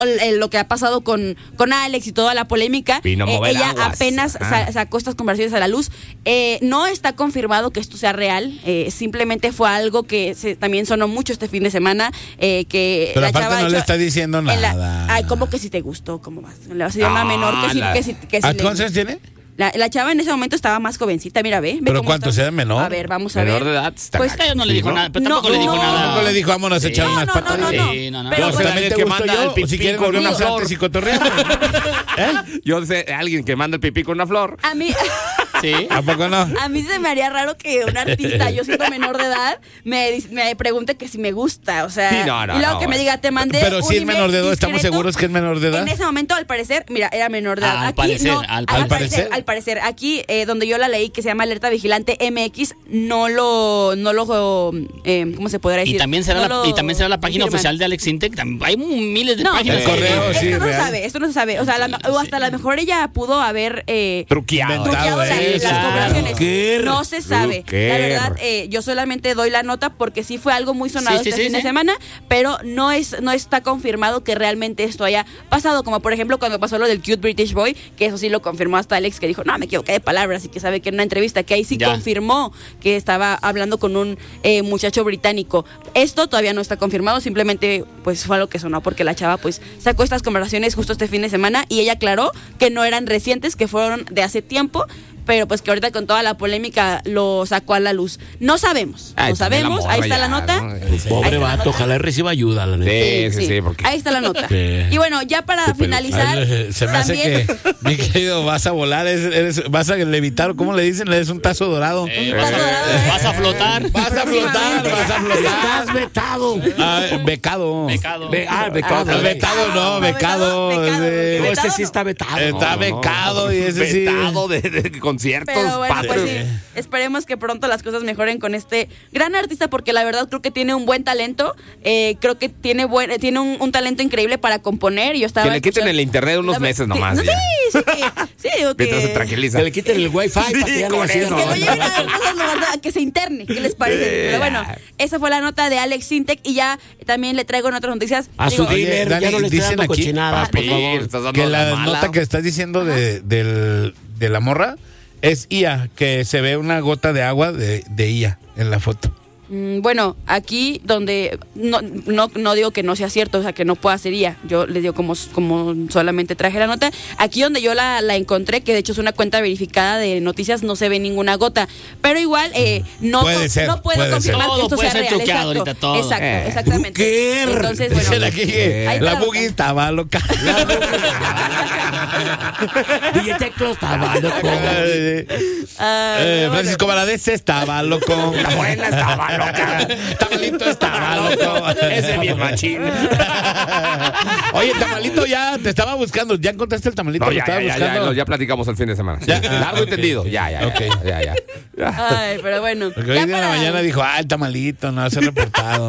lo que ha pasado con Alex y toda la polémica, ella apenas sacó estas conversaciones a la luz. No está confirmado que esto sea real, simplemente fue algo que también sonó mucho este fin de semana, que pero la chava no le está diciendo nada. Ay, ¿cómo que si te gustó? ¿Cómo vas? Le vas a llamar menor que si ¿cuántos años tiene? La chava en ese momento estaba más jovencita, mira, ve. ¿Pero cuánto sea menor? A ver, vamos a ver. Menor de edad. Pues ella no le dijo nada, pero tampoco le dijo nada. Tampoco le dijo, vámonos a echar unas patas. No. Pero yo sé el que manda el pipí si quieren volver unas flores y cotorrear. Yo sé alguien que manda el pipí con una flor. A mí... ¿Sí? ¿A poco no? A mí se me haría raro que un artista, yo siendo menor de edad, me pregunte que si me gusta, o sea, sí, y luego que me diga, te mandé pero si es menor de edad, ¿estamos seguros que es menor de edad? En ese momento, al parecer, mira, era menor de edad. Al parecer, aquí, donde yo la leí, que se llama Alerta Vigilante MX, no lo ¿cómo se podrá decir? Y también será la página oficial de Alex Sintek. Hay miles de páginas. Correo, sí, esto no se sabe, o sea, o hasta a lo mejor ella pudo haber truqueado las conversaciones. No se sabe. La verdad, yo solamente doy la nota porque sí fue algo muy sonado este fin de semana, pero no está confirmado que realmente esto haya pasado, como por ejemplo cuando pasó lo del Cute British Boy, que eso sí lo confirmó hasta Alex, que dijo, no, me equivoqué de palabras, y que sabe que en una entrevista que ahí sí confirmó que estaba hablando con un muchacho británico. Esto todavía no está confirmado, simplemente pues fue algo que sonó porque la chava pues sacó estas conversaciones justo este fin de semana y ella aclaró que no eran recientes, que fueron de hace tiempo, pero pues que ahorita con toda la polémica lo sacó a la luz. No sabemos, ahí está la nota. ¿no? Pobre vato, ojalá reciba ayuda, la neta. Sí, porque... Ahí está la nota. Y bueno, ya para finalizar, se me hace que, mi querido, vas a volar, vas a levitar, ¿cómo le dicen? Es un tazo dorado. Vas a flotar. Estás vetado. Becado. Becado. Ese sí está vetado. Está becado y ese sí. Vetado de conciertos. Pero bueno, pues sí, esperemos que pronto las cosas mejoren con este gran artista, porque la verdad creo que tiene un buen talento. Creo que tiene un talento increíble para componer. Yo estaba que le quiten el internet unos meses nomás. Sí, digo que mientras se tranquiliza. Que le quiten el wifi para que ya no que no lleguen a que se interne. ¿Qué les parece? Pero bueno, esa fue la nota de Alex Sintek y ya también le traigo en otras noticias. A su dealer, Dani, ya no le dicen dando aquí, cochinadas, por favor. Que la nota que estás diciendo de la morra es IA, que se ve una gota de agua de IA en la foto. Bueno, aquí donde no digo que no sea cierto, o sea, que no pueda ser IA. Yo les digo como solamente traje la nota. Aquí donde yo la encontré, que de hecho es una cuenta verificada de noticias, no se ve ninguna gota. Pero igual no puedo confirmar que esto sea real. Exacto. Ahorita todo. Exactamente. Entonces, bueno, la Buggy estaba loca. DJ Teclo estaba loco. Francisco Valadez estaba loco. La Morena estaba loca. Tamalito estaba loco. Ese bien machín. Oye, Tamalito ya te estaba buscando. ¿Ya encontraste el Tamalito? No, ya platicamos el fin de semana. ¿Ya? Largo entendido. Ya. Ay, pero bueno. Porque hoy en la mañana dijo, el Tamalito no se ha reportado.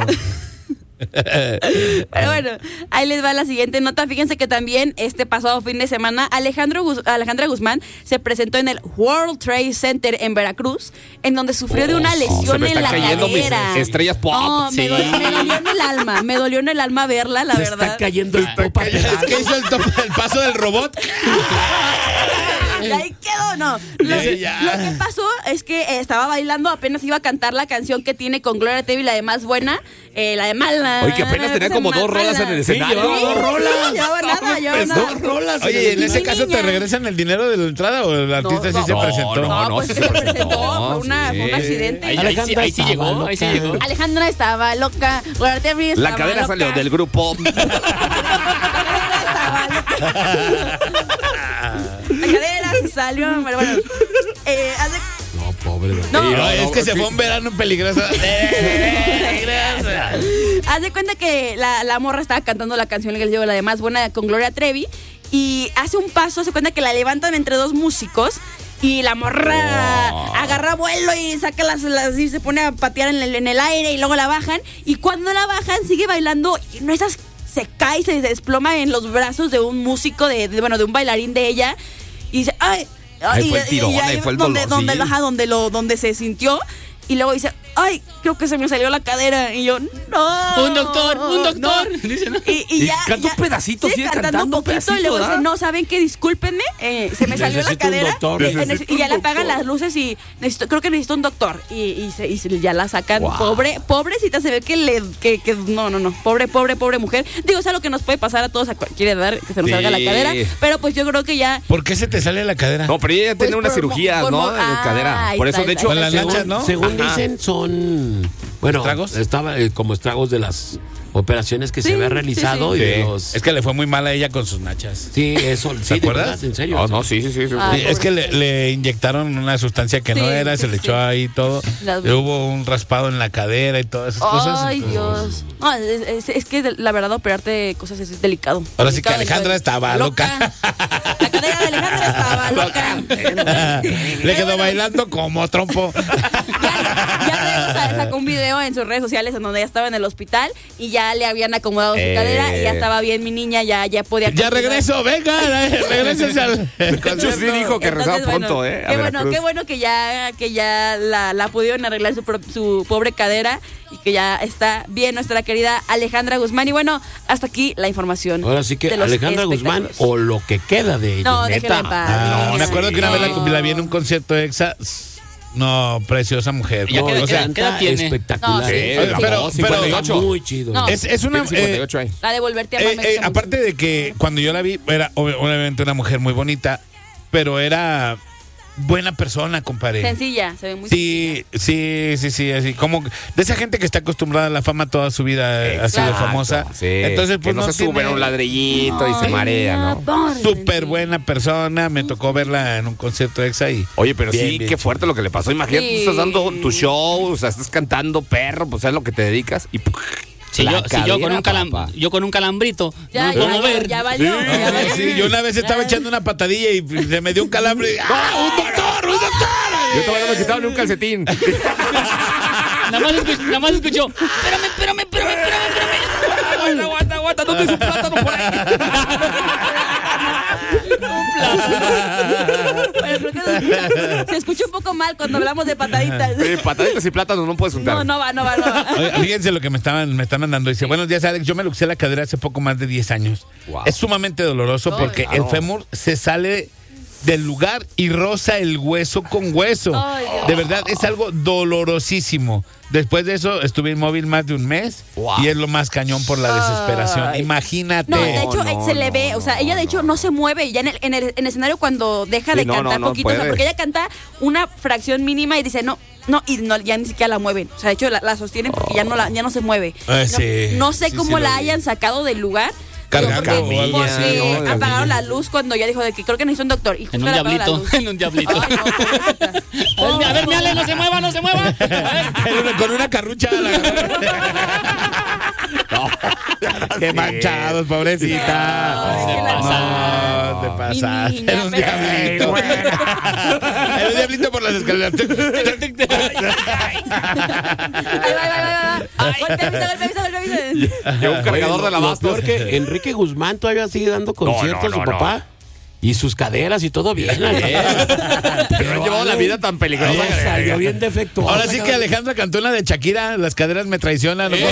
Pero bueno, ahí les va la siguiente nota. Fíjense que también este pasado fin de semana Alejandra Guzmán se presentó en el World Trade Center en Veracruz, en donde sufrió de una lesión en la cadera. Estrellas pop. No, me dolió en el alma verla, la verdad. Está cayendo el top. Es que hizo el paso del robot. Y ahí quedó, no. Lo que pasó es que estaba bailando, apenas iba a cantar la canción que tiene con Gloria Trevi, la de Más Buena, la de Mala. Oye, que apenas tenía como 2 rolas en el escenario. Llevaba nada. Oye, en ese caso, ¿te regresan el dinero de la entrada o el artista sí se presentó? No, pues se presentó, fue un accidente. Ahí sí llegó. Alejandra estaba loca, Gloria Trevi estaba la cadera loca. salió del grupo. La cadera se salió, pero bueno. No, pobre. Es que se fue un verano peligroso. Haz de cuenta que la morra estaba cantando la canción que les digo, la de Más Buena con Gloria Trevi, y hace un paso, se cuenta que la levantan entre 2 músicos y la morra agarra vuelo y saca y se pone a patear en el aire y luego la bajan, y cuando la bajan sigue bailando y no esas se cae y se desploma en los brazos de un músico de un bailarín de ella, y dice, ay, ahí fue el tirón, ahí fue el dolor, donde se sintió, y luego dice, ay, creo que se me salió la cadera. Y yo, no. Un doctor. No. Dice, ¿no? Y ya. Canta un pedacito, sí, sigue cantando un poquito. Y luego dice, no, ¿saben qué? Discúlpenme, se me salió la cadera. Y ya le apagan las luces y creo que necesito un doctor. Y ya la sacan. Wow. Pobrecita, se ve que no. Pobre mujer. Digo, es algo que nos puede pasar a todos a cualquier edad, que se nos salga la cadera. Pero pues yo creo que ya. ¿Por qué se te sale la cadera? No, pero ella ya tiene una cirugía, ¿no? De cadera. Por eso, de hecho, con las lanchas, ¿no? Según dicen, son. Bueno, ¿estragos? Estaba como estragos de las operaciones que se había realizado. Sí. Y de los... Es que le fue muy mal a ella con sus nachas. Sí, eso. ¿Te acuerdas? ¿En serio? No, sí. Ay, Es que le inyectaron una sustancia que no era, se le echó ahí todo. Hubo un raspado en la cadera y todas esas cosas. Ay, Dios. No, es que la verdad operarte cosas es delicado. Ahora sí que Alejandra estaba loca. La cadera de Alejandra estaba loca. Le quedó bailando como trompo. Ya sacó un video en sus redes sociales en donde ella estaba en el hospital y ya le habían acomodado su cadera y ya estaba bien mi niña, ya podía Ya regreso, venga, regreses al concierto. Sí dijo que regresaba pronto, Qué bueno que ya la pudieron arreglar su pobre cadera y que ya está bien nuestra querida Alejandra Guzmán. Y bueno, hasta aquí la información. Ahora sí que Alejandra Guzmán o lo que queda de ella. No, déjela en paz. No, me acuerdo que una vez la vi en un concierto EXA. No, preciosa mujer. ¿qué edad tiene? Espectacular. No, sí, pero muy chido. No. Es una 58 años. La de Volverte a amar me gusta aparte mucho. de que cuando yo la vi era obviamente una mujer muy bonita, pero era buena persona, compadre. Sencilla, se ve muy sencilla. Sí, así como de esa gente que está acostumbrada a la fama toda su vida, ha sido famosa. Sí. Entonces pues que no se sube en un ladrillito y se marea, ¿no? Súper buena persona, me tocó verla en un concierto EXA y oye, pero bien, sí, bien. qué fuerte lo que le pasó. Imagínate, tú estás dando tu show, o sea, estás cantando perro, pues es lo que te dedicas y Si yo con un calambrito Ya valió. Sí, yo una vez estaba echando una patadilla y se me dio un calambre. ¡Ah, un doctor! Yo todavía no me quitaban un calcetín. Nada más escuchó. Espérame. Aguanta, ¿dónde es un plátano por ahí? Pero creo que se escucha un poco mal cuando hablamos de pataditas. Sí, pataditas y plátanos no puedes juntar. No va. Oye, fíjense lo que me están mandando. Dice, buenos días, Alex. Yo me luxé la cadera hace poco más de 10 años. Wow. Es sumamente doloroso porque el fémur se sale del lugar y roza el hueso con hueso. Ay, Dios. De verdad, es algo dolorosísimo. Después de eso, estuve inmóvil más de un mes y es lo más cañón por la desesperación. Ay. Imagínate. No, de hecho, se le ve, o sea, ella de hecho no se mueve ya en el escenario cuando deja de cantar poquito, o sea, porque ella canta una fracción mínima y dice, ya ni siquiera la mueven. O sea, de hecho, la sostienen porque ya no se mueve. No sé cómo la hayan sacado del lugar. Cargando porque apagaron la luz cuando ya dijo de que creo que necesito un doctor. Y en un diablito. Ay, no, a ver, miale, no se mueva. Con una carrucha. Qué manchados, pobrecita. No, te pasaste. Era un diablito. Era un diablito por las escaleras. Golpe. Llegó un cargador de la bastos. Porque Enrique Guzmán todavía sigue dando conciertos a su papá. Y sus caderas y todo bien. Pero no llevado la vida tan peligrosa. Salió bien defectuoso. Ahora sí que Alejandra cantó una de Shakira, las caderas me traicionan. Mi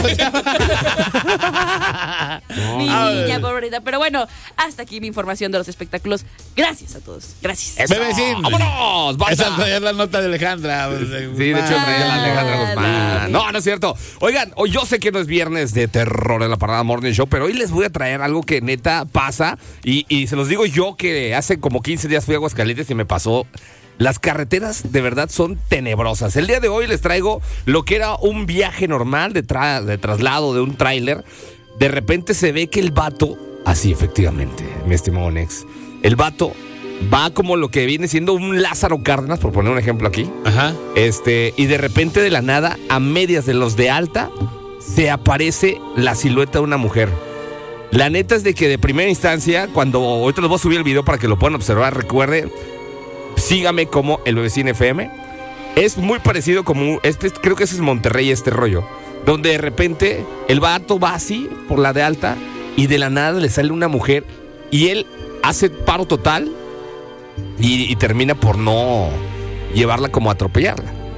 niña favorita. Pero bueno, hasta aquí mi información de los espectáculos. Gracias a todos. Gracias. Bebecín. ¡Vámonos! ¡Basta! Esa es la nota de Alejandra. Sí, de hecho, traía la Alejandra Guzmán. No es cierto. Oigan, hoy yo sé que no es viernes de terror en la Parada Morning Show, pero hoy les voy a traer algo que neta pasa. Y se los digo yo que hace como 15 días fui a Aguascalientes y me pasó. Las carreteras de verdad son tenebrosas. El día de hoy les traigo lo que era un viaje normal de traslado de un tráiler. De repente se ve que el vato, así efectivamente, mi estimado Nex, el vato va como lo que viene siendo un Lázaro Cárdenas, por poner un ejemplo aquí. Ajá. Y de repente de la nada, a medias de los de alta, se aparece la silueta de una mujer. La neta es de que de primera instancia, cuando ahorita les voy a subir el video para que lo puedan observar, recuerden, sígame como el Bebecín FM. Es muy parecido como, creo que ese es Monterrey, este rollo, donde de repente el vato va así por la de alta y de la nada le sale una mujer y él hace paro total y termina por no llevarla como a atropellarla.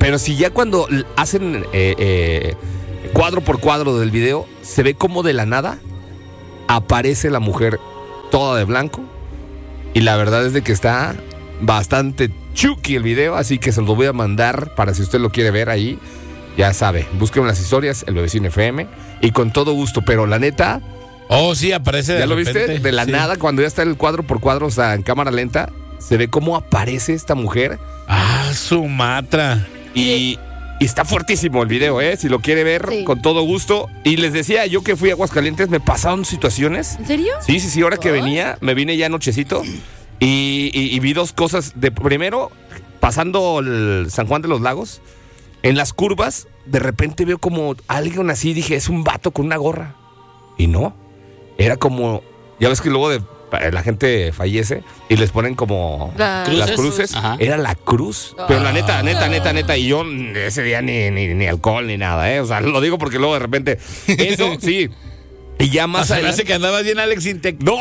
Pero si ya cuando hacen cuadro por cuadro del video, se ve como de la nada aparece la mujer toda de blanco. Y la verdad es de que está bastante chuki el video, así que se los voy a mandar para si usted lo quiere ver ahí. Ya sabe, busquen las historias, el Bebecín FM, y con todo gusto, pero la neta... Oh, sí, aparece de ¿Ya lo repente? viste? De la nada, cuando ya está el cuadro por cuadro, o sea, en cámara lenta, se ve cómo aparece esta mujer. Sumatra. Y está fuertísimo el video, si lo quiere ver, con todo gusto. Y les decía yo que fui a Aguascalientes, me pasaron situaciones. ¿En serio? Sí, ahora que venía, me vine ya nochecito y vi dos cosas. Primero, pasando el San Juan de los Lagos, en las curvas, de repente veo como alguien así, dije, es un vato con una gorra. Y no, era como, ya ves que luego la gente fallece y les ponen como las cruces. Ajá. Era la cruz. Pero la neta, y yo ese día ni alcohol ni nada, O sea, lo digo porque luego de repente, eso, sí. Y ya más adelante. Parece que andabas bien, Alex Intec. No.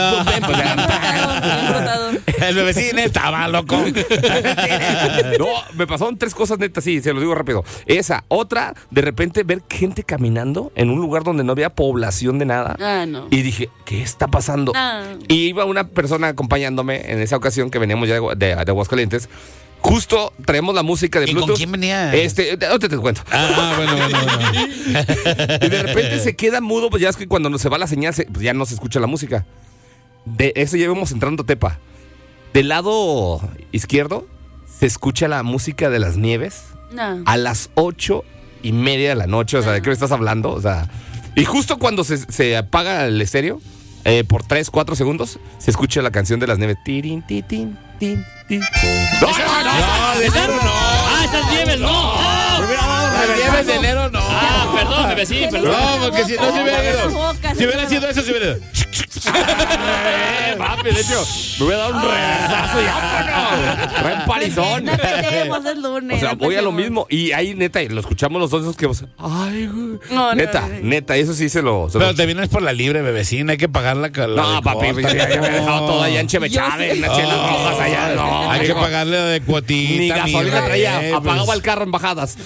El Bebecín estaba loco. No, me pasaron 3 cosas netas, sí, se lo digo rápido. Esa, otra, de repente ver gente caminando en un lugar donde no había población de nada. No. Y dije, ¿qué está pasando? Y iba una persona acompañándome en esa ocasión que veníamos ya de Aguascalientes. Justo traemos la música de Bluetooth. ¿Con quién venía? No te cuento. Bueno. Y de repente se queda mudo, pues ya es que cuando se va la señal, pues ya no se escucha la música. De eso ya íbamos entrando a Tepa. Del lado izquierdo se escucha la música de las nieves. A las 8:30 de la noche. O sea, ¿de qué me estás hablando? O sea, y justo cuando se apaga el estéreo, por 3-4 segundos, se escucha la canción de las nieves. Tirin, titin, tin, tin. No, de enero no. Esas nieves no. Las nieves de enero no. Perdón, Bebecín, perdón. No, porque si no se hubiera ido. Si hubiera sido eso, se hubiera ido. Papi, de hecho, me voy a dar un reversazo ya. Traen parizón. No empecemos el lunes. O sea, voy a lo mismo. Y ahí, neta, lo escuchamos los dos esos que... Ay, güey. Neta, eso sí se lo... Pero te vienes por la libre, Bebecín. Hay que pagar la no, papi, ya me he dejado todo allá en Chevechave, en las chelas rojas allá. No, hay que pagarle de cuotita. Ni gasolina traía. Apagaba el carro en bajadas.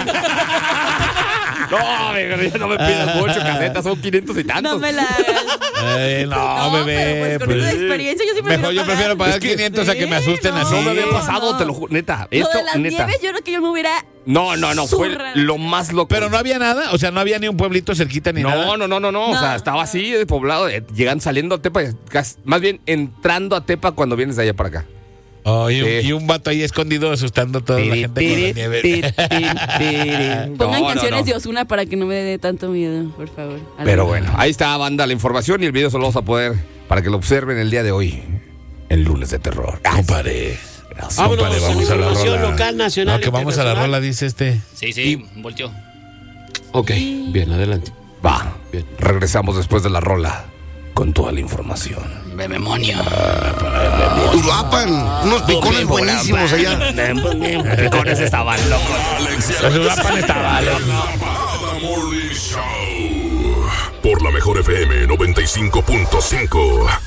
No, amigo, ya no me pidas mucho, caseta, son 500 y tantos. No me la hagas. No, bebé. Pues con esa experiencia yo sí yo prefiero pagar 500 a que me asusten así. No me había pasado, te lo juro, neta. Lo de las nieves, yo creo que yo me hubiera... No, fue lo más loco. Pero no había nada, o sea, no había ni un pueblito cerquita ni nada. No, o sea, estaba así de poblado, saliendo a Tepa, más bien entrando a Tepa cuando vienes de allá para acá. Y un vato ahí escondido asustando a toda la gente con la nieve. Pongan canciones de Ozuna para que no me dé tanto miedo, por favor. Pero bueno, ahí está, banda, la información y el video se lo vamos a poder para que lo observen el día de hoy, el lunes de terror. Compadre. Vamos a la rola. Local, nacional. No, que vamos a la rola, dice este. Sí, volteó. Ok, bien, adelante. Va, bien. Regresamos después de la rola con toda la información. Bebemonio. Uruapan, unos picones buenísimos allá. Los picones estaban locos. Los Uruapan estaban locos. Por la mejor FM 95.5.